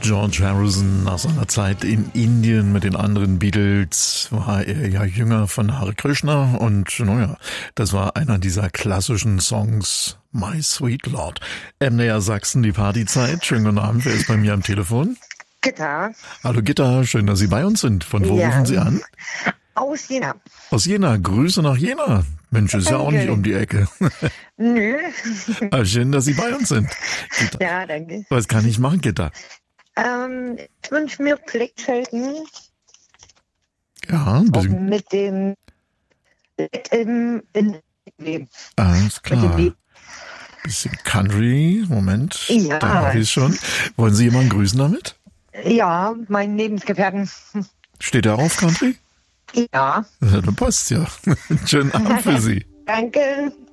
George Harrison nach seiner Zeit in Indien mit den anderen Beatles war er ja Jünger von Hare Krishna und naja, das war einer dieser klassischen Songs My Sweet Lord. MDR Sachsen, die Partyzeit. Schönen guten Abend, wer ist bei mir am Telefon? Gitta. Hallo Gitta, schön, dass Sie bei uns sind. Von wo rufen Sie an? Aus Jena. Aus Jena, Grüße nach Jena. Mensch, ist ja auch nicht um die Ecke. Nö. Aber schön, dass Sie bei uns sind. Gitta. Ja, danke. Was kann ich machen, Gitta? Ich wünsche mir Blickfelden Ja, ein bisschen. mit dem in Alles klar. Mit dem Bisschen Country, Moment, Ja. da habe ich es schon. Wollen Sie jemanden grüßen damit? Ja, meinen Lebensgefährten. Steht er auf Country? Ja. Ja, dann passt ja. Schönen Abend für Sie. Danke.